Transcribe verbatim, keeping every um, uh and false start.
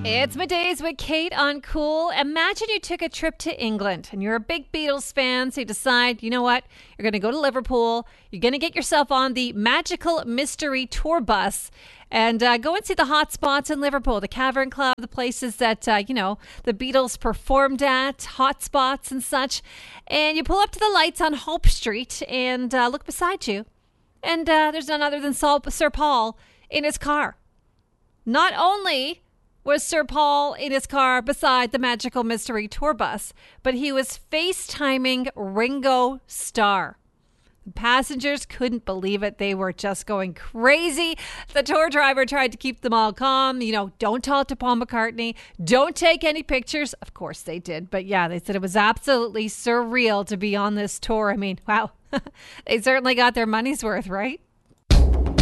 It's Middays with Kate on Cool. Imagine you took a trip to England and you're a big Beatles fan, so you decide, you know what, you're going to go to Liverpool. You're going to get yourself on the Magical Mystery Tour bus and uh, go and see the hot spots in Liverpool, the Cavern Club, the places that, uh, you know, the Beatles performed at, hot spots and such. And you pull up to the lights on Hope Street and uh, look beside you. And uh, there's none other than Sir Paul in his car. Not only was Sir Paul in his car beside the Magical Mystery Tour bus, but he was FaceTiming Ringo Starr. The passengers couldn't believe it. They were just going crazy. The tour driver tried to keep them all calm. You know, don't talk to Paul McCartney. Don't take any pictures. Of course they did. But yeah, they said it was absolutely surreal to be on this tour. I mean, wow. They certainly got their money's worth, right?